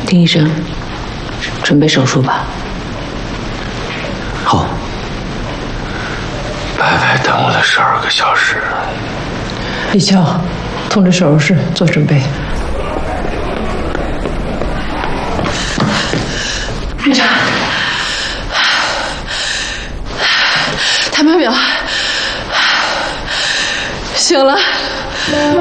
丁医生，准备手术吧。 好。 白白等了12个小时。 李乔，通知手术室做准备。 院长，他们秒醒了。